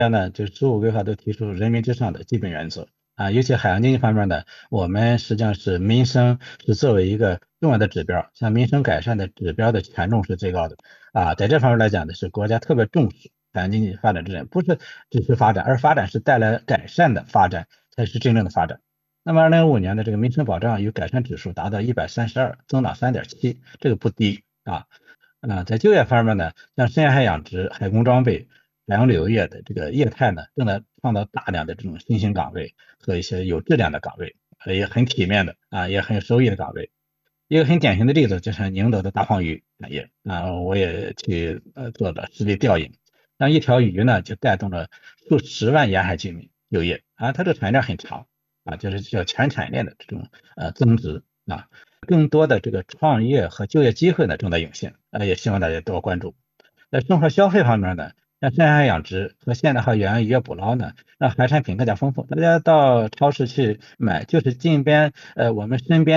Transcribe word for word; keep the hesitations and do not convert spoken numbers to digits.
呢，就是十五规划都提出人民至上的基本原则啊，尤其海洋经济方面呢，我们实际上是民生是作为一个重要的指标，像民生改善的指标的权重是最高的啊，在这方面来讲呢，是国家特别重视海洋经济发展之点，不是只是发展，而发展是带来改善的发展才是真正的发展。那么二零二五年的这个民生保障与改善指数达到一百三十二，增长三点七，这个不低啊。啊，在就业方面呢，像深海养殖、海工装备、海洋旅游业的这个业态呢，正在创造大量的这种新兴岗位和一些有质量的岗位，呃也很体面的啊，也很有收益的岗位。一个很典型的例子就是宁德的大黄鱼产业啊，我也去呃做了实地调研，像一条鱼呢就带动了数十万沿海居民就业啊，它这个产业链很长啊，就是叫全产业链的这种呃增值啊。更多的这个创业和就业机会呢正在涌现，呃，也希望大家多关注。在生活消费方面呢，像深海养殖和现代化远洋渔业捕捞呢，让海产品更加丰富。大家到超市去买，就是近边呃我们身边。